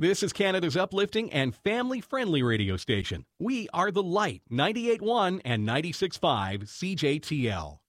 This is Canada's uplifting and family-friendly radio station. We are The Light, 98.1 and 96.5 CJTL.